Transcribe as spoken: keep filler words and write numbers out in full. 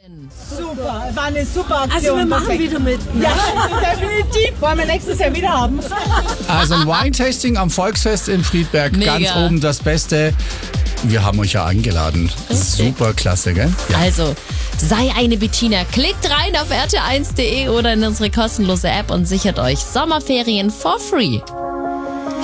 Super, war eine super Aktion. Also wir machen Perfekt. wieder mit. Ne? Ja, definitiv. Wollen wir nächstes Jahr wieder haben. Also ein Wine-Tasting am Volksfest in Friedberg, Mega. ganz oben das Beste. Wir haben euch ja eingeladen. Super klasse, gell? Ja. Also, sei eine Bettina. Klickt rein auf r t eins punkt d e oder in unsere kostenlose App und sichert euch Sommerferien for free.